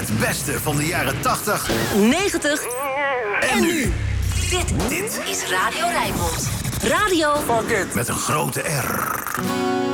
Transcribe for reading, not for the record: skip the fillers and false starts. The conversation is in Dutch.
Het beste van de jaren 80, 90 en nu. Dit is Radio Rijnmond. Radio Met een grote R.